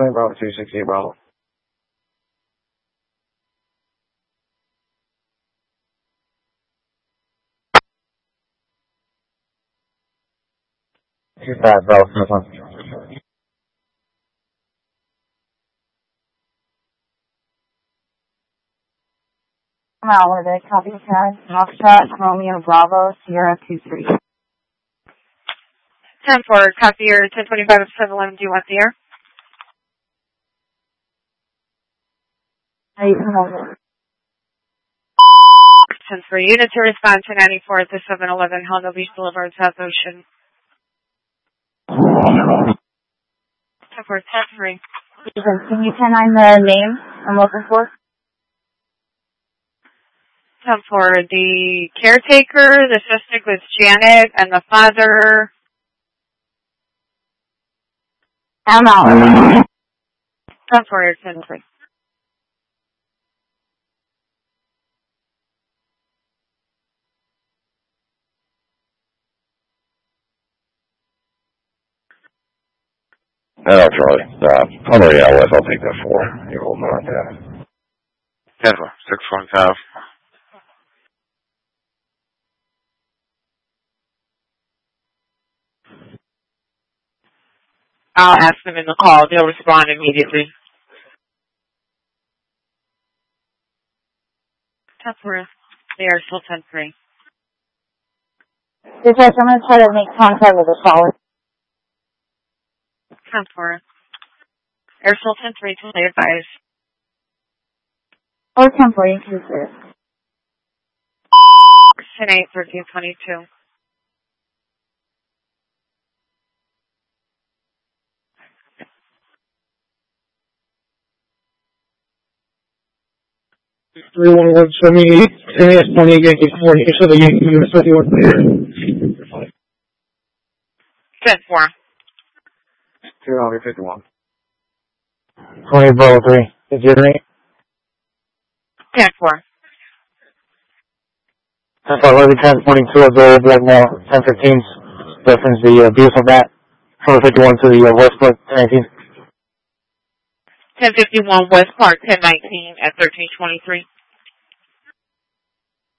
Bravo 268 Bravo. Bravo 1. Holiday, copy tag, Foxtrot, Romeo Bravo, Sierra 23. 10-4, copy your 1025 of 711, do you want the air? Hey, come over. 10-4, unit to respond to 94 at the 711, Helena Beach Boulevard, South Ocean. 10-4, 10-3. Can you 10-9 the name I'm looking for? 10-4, the caretaker, the suspect was Janet, and the father... I'm out. 10-4, 10-3. No, Charlie. I'm already out west. I'll take that 4. You're holding on to that. 10-4, 615. I'll ask them in the call. They'll respond immediately. 10-4, they are still 10-3. Dispatch, I'm going to try to make contact with the caller. 10-4. Air still 10-3 till they advise. Or 10-4, you can do it. 10-8, 1322. Everyone was 78, 28 Yankee 40, so the Yankee unit 51 clear. 10-4. 51. 20 Bravo 3. Is your name? 10-4. 10-4, of the Blackmore 1015. Reference the beautiful bat. 451 to the West Park 1019. 1051 West Park 1019 at 1323.